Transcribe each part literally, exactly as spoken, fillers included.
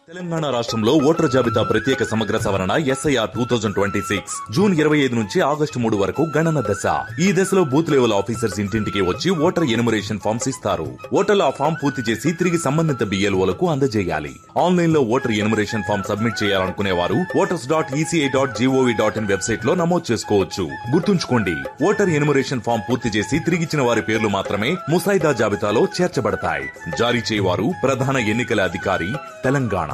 తెలంగాణ రాష్ట్రంలో ఓటర్ జాబితా ప్రత్యేక సమగ్ర సవరణ SIR two thousand twenty six June ఇరవై ఐదు నుంచి ఆగస్టు మూడు వరకు గణన దశ. ఈ దశలో బూత్ లెవెల్ ఆఫీసర్స్ ఇంటింటికి వచ్చి ఓటర్ ఎనుమరేషన్ ఫామ్స్ ఇస్తారు. ఓటర్లు ఆ ఫామ్ పూర్తి చేసి తిరిగి సంబంధిత బిఎల్ఓలకు అందజేయాలి. ఆన్లైన్ లో ఓటర్ ఎనుమరేషన్ ఫామ్ సబ్మిట్ చేయాలనుకునే వారు voters dot ECI dot GOV dot in website లో నమోదు చేసుకోవచ్చు. గుర్తుంచుకోండి, ఓటర్ ఎనుమరేషన్ ఫామ్ పూర్తి చేసి తిరిగిచ్చిన వారి పేర్లు మాత్రమే ముసాయిదా జాబితాలో చేర్చబడతాయి. జారీ చేయవారు ప్రధాన ఎన్నికల అధికారి, తెలంగాణ.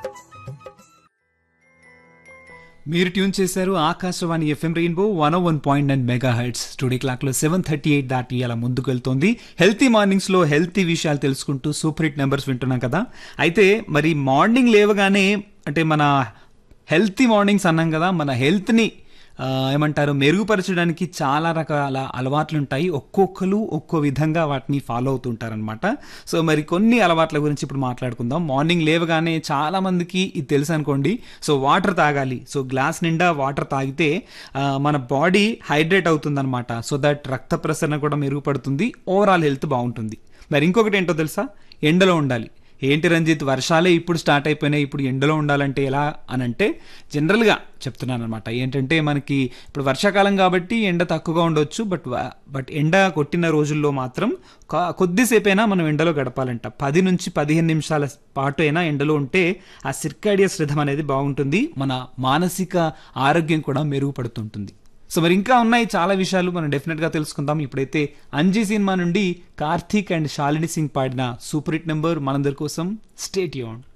మీరు ట్యూన్ చేశారు ఆకాశవాణి ఎఫ్ఎం రెయిన్బో వన్ ఓ one point nine mega hertz. Studio clock లో సెవెన్ థర్టీ ఎయిట్ దాటి అలా ముందుకు వెళ్తోంది. హెల్తీ మార్నింగ్స్ లో హెల్తీ విషయాలు తెలుసుకుంటూ సూపర్ హిట్ నెంబర్స్ వింటున్నాం కదా. అయితే మరి మార్నింగ్ లేవగానే అంటే మన హెల్తీ మార్నింగ్స్ అన్నాం కదా, మన హెల్త్ని ఏమంటారు మెరుగుపరచడానికి చాలా రకాల అలవాట్లు ఉంటాయి. ఒక్కొక్కరు ఒక్కో విధంగా వాటిని ఫాలో అవుతుంటారనమాట. సో మరి కొన్ని అలవాట్ల గురించి ఇప్పుడు మాట్లాడుకుందాం. మార్నింగ్ లేవగానే చాలా మందికి ఇది తెలుసు అనుకోండి. సో వాటర్ తాగాలి. సో గ్లాస్ నిండా వాటర్ తాగితే మన బాడీ హైడ్రేట్ అవుతుందన్నమాట. సో దట్ రక్త ప్రసరణ కూడా మెరుగుపడుతుంది, ఓవరాల్ హెల్త్ బాగుంటుంది. మరి ఇంకొకటి ఏంటో తెలుసా, ఎండలో ఉండాలి. ఏంటి రంజిత్, వర్షాలే ఇప్పుడు స్టార్ట్ అయిపోయినాయి, ఇప్పుడు ఎండలో ఉండాలంటే ఎలా అని అంటే జనరల్గా చెప్తున్నాను అనమాట. ఏంటంటే మనకి ఇప్పుడు వర్షాకాలం కాబట్టి ఎండ తక్కువగా ఉండొచ్చు. బట్ బట్ ఎండ కొట్టిన రోజుల్లో మాత్రం కొద్దిసేపైనా మనం ఎండలో గడపాలంట. పది నుంచి పదిహేను నిమిషాల పాటు అయినా ఎండలో ఉంటే ఆ సిర్కాడియస్ రిథమ్ అనేది బాగుంటుంది, మన మానసిక ఆరోగ్యం కూడా మెరుగుపడుతుంటుంది. సో మరి ఇంకా ఉన్నాయి చాలా విషయాలు, మనం డెఫినెట్గా తెలుసుకుందాం. ఇప్పుడైతే అంజీ సినిమా నుండి కార్తీక్ అండ్ శాలిని సింగ్ పాడిన సూపర్ హిట్ నెంబర్ మనందరి కోసం. Stay tuned.